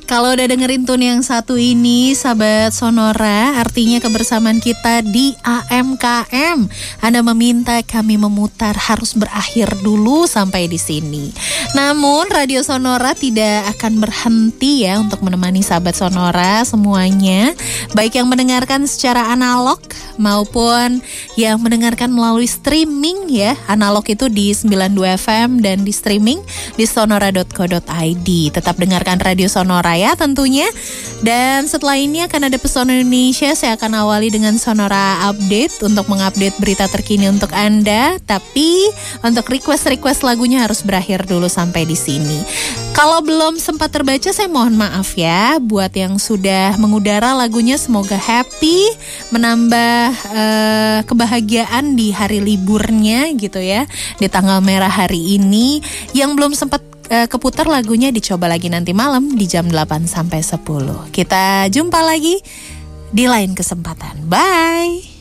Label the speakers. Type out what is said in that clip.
Speaker 1: Kalau udah dengerin tune yang satu ini, sahabat Sonora, artinya kebersamaan kita di AMKM. Anda meminta kami memutar harus berakhir dulu sampai di sini. Namun Radio Sonora tidak akan berhenti ya untuk menemani sahabat Sonora semuanya, baik yang mendengarkan secara analog maupun yang mendengarkan melalui streaming ya. Analog itu di 92 FM dan di streaming di sonora.co.id. Tetap dengarkan Radio Sonora ya tentunya. Dan setelah ini akan ada Pesona Indonesia. Saya akan awali dengan Sonora Update untuk mengupdate berita terkini untuk Anda. Tapi untuk request lagunya harus berakhir dulu sampai di sini. Kalau belum sempat terbaca, saya mohon maaf ya. Buat yang sudah mengudara lagunya, semoga happy, menambah kebahagiaan di hari liburnya gitu ya, di tanggal merah hari ini. Yang belum sempat keputar lagunya dicoba lagi nanti malam di jam 8 sampai 10. Kita jumpa lagi di lain kesempatan. Bye.